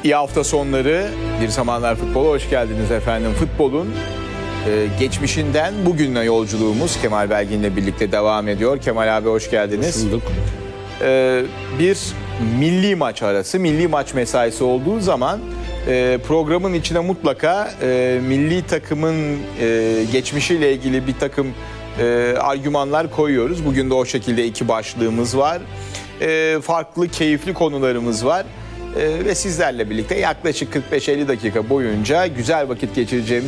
İyi hafta sonları. Bir Zamanlar Futbola hoş geldiniz efendim. Futbolun geçmişinden bugüne yolculuğumuz Kemal Belgin'le birlikte devam ediyor. Kemal abi hoş geldiniz. Hoş bulduk. Bir milli maç arası, milli maç mesaisi olduğu zaman programın içine mutlaka milli takımın geçmişiyle ilgili bir takım argümanlar koyuyoruz. Bugün de o şekilde iki başlığımız var. Farklı, keyifli konularımız var. Ve sizlerle birlikte yaklaşık 45-50 dakika boyunca güzel vakit geçireceğimiz